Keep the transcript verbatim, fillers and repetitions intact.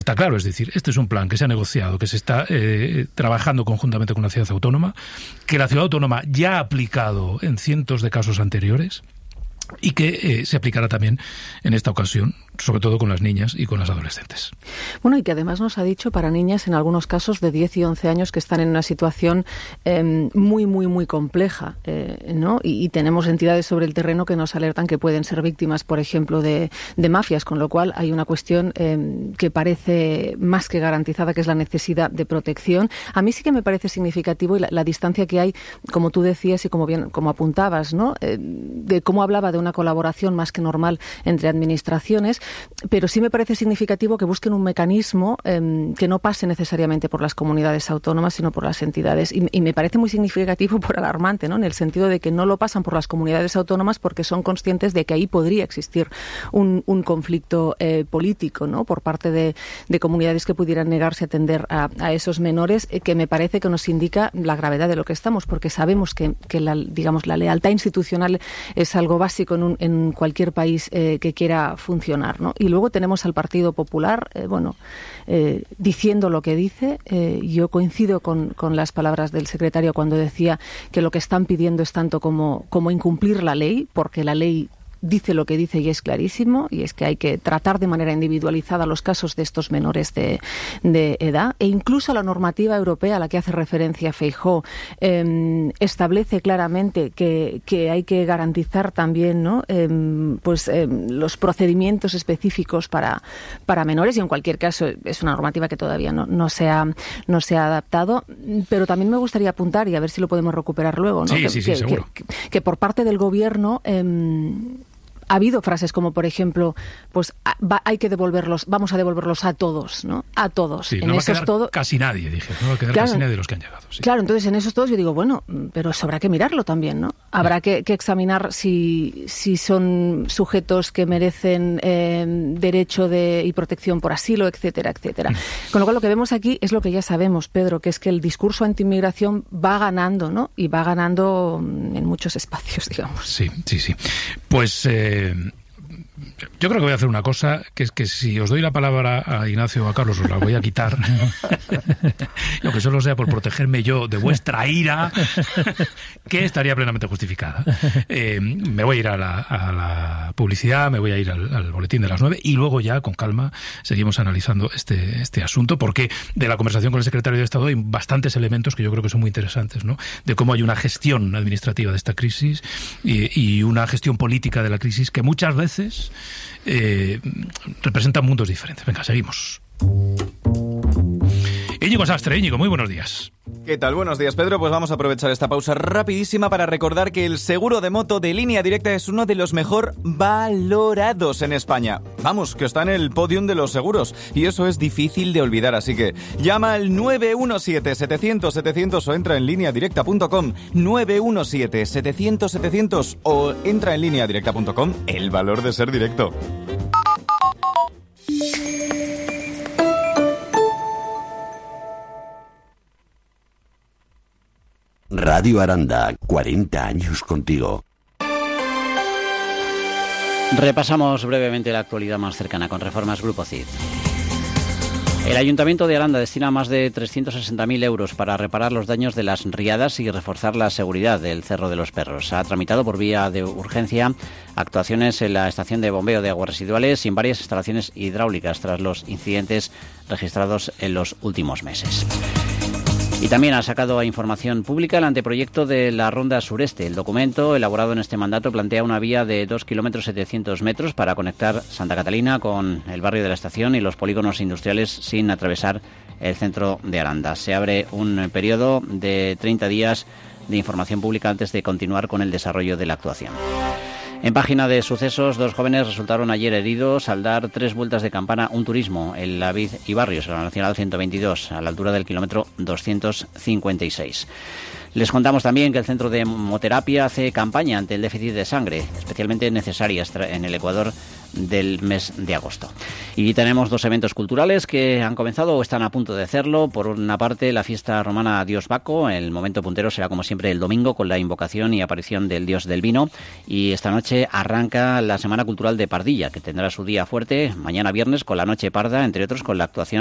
Está claro, es decir, este es un plan que se ha negociado, que se está eh, trabajando conjuntamente con la ciudad autónoma, que la ciudad autónoma ya ha aplicado en cientos de casos anteriores y que eh, se aplicará también en esta ocasión, sobre todo con las niñas y con las adolescentes. Bueno, y que además nos ha dicho para niñas en algunos casos de diez y once años que están en una situación eh, muy, muy, muy compleja, eh, ¿no? Y, y tenemos entidades sobre el terreno que nos alertan que pueden ser víctimas, por ejemplo, de, de mafias, con lo cual hay una cuestión eh, que parece más que garantizada, que es la necesidad de protección. A mí sí que me parece significativo y la, la distancia que hay, como tú decías y como bien como apuntabas, ¿no? Eh, de cómo hablaba de una colaboración más que normal entre administraciones, pero sí me parece significativo que busquen un mecanismo eh, que no pase necesariamente por las comunidades autónomas, sino por las entidades. Y, y me parece muy significativo por alarmante, ¿no? En el sentido de que no lo pasan por las comunidades autónomas porque son conscientes de que ahí podría existir un, un conflicto eh, político, ¿no? Por parte de, de comunidades que pudieran negarse a atender a, a esos menores, eh, que me parece que nos indica la gravedad de lo que estamos, porque sabemos que, que la, digamos, la lealtad institucional es algo básico en, un, en cualquier país eh, que quiera funcionar, ¿no? Y luego tenemos al Partido Popular, eh, bueno, eh, diciendo lo que dice. Eh, yo coincido con, con las palabras del secretario cuando decía que lo que están pidiendo es tanto como, como incumplir la ley, porque la ley dice lo que dice y es clarísimo, y es que hay que tratar de manera individualizada los casos de estos menores de, de edad, e incluso la normativa europea a la que hace referencia Feijóo eh, establece claramente que, que hay que garantizar también, ¿no? eh, pues eh, los procedimientos específicos para, para menores, y en cualquier caso es una normativa que todavía no, no, se ha, no se ha adaptado, pero también me gustaría apuntar, y a ver si lo podemos recuperar luego, ¿no? Sí, que, sí, sí, que, seguro. Que, que por parte del Gobierno eh, ha habido frases como, por ejemplo, pues va, hay que devolverlos, vamos a devolverlos a todos, ¿no? A todos. Sí, en no va esos a quedar todo... casi nadie, dije. No va a quedar claro, casi nadie de los que han llegado. Sí. Claro, entonces en esos todos yo digo, bueno, pero eso habrá que mirarlo también, ¿no? Habrá que, que examinar si, si son sujetos que merecen eh, derecho de, y protección por asilo, etcétera, etcétera. Mm. Con lo cual lo que vemos aquí es lo que ya sabemos, Pedro, que es que el discurso anti-inmigración va ganando, ¿no? Y va ganando en muchos espacios, digamos. Sí, sí, sí. Pues... Eh... Yo creo que voy a hacer una cosa, que es que si os doy la palabra a Ignacio o a Carlos, os la voy a quitar. Aunque solo sea por protegerme yo de vuestra ira, que estaría plenamente justificada. Eh, me voy a ir a la, a la publicidad, me voy a ir al, al boletín de las nueve y luego ya, con calma, seguimos analizando este, este asunto, porque de la conversación con el secretario de Estado hay bastantes elementos que yo creo que son muy interesantes, ¿no? De cómo hay una gestión administrativa de esta crisis y, y una gestión política de la crisis que muchas veces Eh, representan mundos diferentes. Venga, seguimos. Íñigo Sastre, Íñigo, muy buenos días. ¿Qué tal? Buenos días, Pedro. Pues vamos a aprovechar esta pausa rapidísima para recordar que el seguro de moto de Línea Directa es uno de los mejor valorados en España. Vamos, que está en el podium de los seguros, y eso es difícil de olvidar, así que llama al nueve uno siete, setecientos, setecientos o entra en línea directa punto com, nueve uno siete, setecientos, setecientos o entra en línea directa punto com, el valor de ser directo. Radio Aranda, cuarenta años contigo. Repasamos brevemente la actualidad más cercana con Reformas Grupo C I D. El Ayuntamiento de Aranda destina más de trescientos sesenta mil euros para reparar los daños de las riadas y reforzar la seguridad del Cerro de los Perros. Ha tramitado por vía de urgencia actuaciones en la estación de bombeo de aguas residuales y en varias instalaciones hidráulicas tras los incidentes registrados en los últimos meses. Y también ha sacado a información pública el anteproyecto de la Ronda Sureste. El documento, elaborado en este mandato, plantea una vía de dos kilómetros setecientos metros para conectar Santa Catalina con el barrio de la Estación y los polígonos industriales sin atravesar el centro de Aranda. Se abre un periodo de treinta días de información pública antes de continuar con el desarrollo de la actuación. En página de sucesos, dos jóvenes resultaron ayer heridos al dar tres vueltas de campana un turismo en la Vid y Barrios, en la Nacional ciento veintidós, a la altura del kilómetro doscientos cincuenta y seis. Les contamos también que el Centro de Hemoterapia hace campaña ante el déficit de sangre, especialmente necesaria en el Ecuador del mes de agosto. Y tenemos dos eventos culturales que han comenzado o están a punto de hacerlo. Por una parte, la fiesta romana Dios Baco. El momento puntero será, como siempre, el domingo, con la invocación y aparición del dios del vino. Y esta noche arranca la Semana Cultural de Pardilla, que tendrá su día fuerte mañana viernes con la Noche Parda, entre otros con la actuación